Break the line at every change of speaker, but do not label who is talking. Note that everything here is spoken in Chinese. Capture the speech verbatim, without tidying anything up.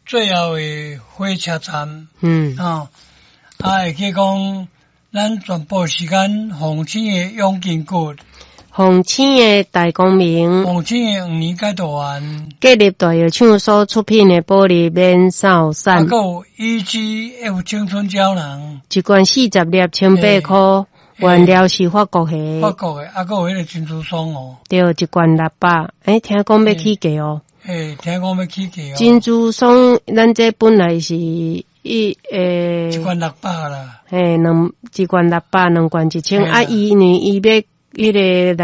最后的火车站，
嗯，
哦，啊，会去讲咱全部时间奉请的永金阁，
奉请的大光明，
奉请的五年解读完，
建立大药厂所出品的玻璃免扫
啊，
伞，
还有 E G F 青春胶囊，
一罐四十粒，千八块，原料是法国
法
的，
国的，啊，还有迄个珍珠霜哦，
对，一罐六百，诶，听讲要起价哦。
诶，听讲要起价哦，
珍珠霜，咱这本来是一诶，
一罐六百啦。
嘿，两一罐六百，两罐一千，啊，伊呢，伊要迄个。